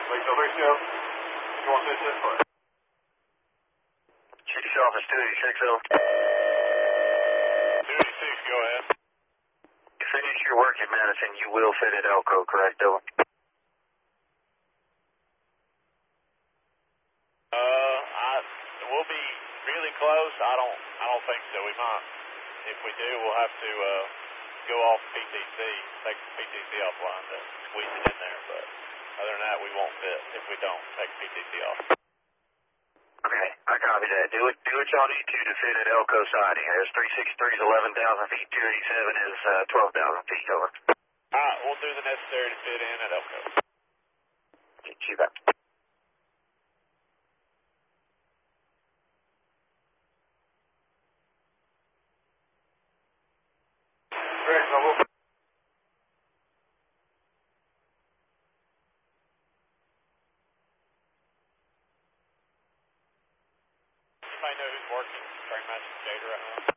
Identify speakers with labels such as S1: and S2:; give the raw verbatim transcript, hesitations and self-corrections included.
S1: Rachel, Rachel, you want this info?
S2: Chief's office two eighty-six, over.
S1: two eighty-six, go ahead.
S2: You finish your work at Madison, you will fit at Elko, correct, over?
S1: Uh, I, we'll be really close. I don't, I don't think so. We might, if we do, we'll have to, uh, go off P T C, take P T C offline to squeeze it in there, but other than that, we won't fit if we don't take P T C off.
S2: Okay, I copy that. Do it, do what y'all need to to fit at Elko siding. There's three sixty-three is eleven thousand feet, two eighty-seven is uh, twelve thousand feet, over.
S1: Alright, we'll do the necessary to fit in at Elko.
S2: You bet.
S1: Great, so we'll... Anybody know who's working train master Jada right now?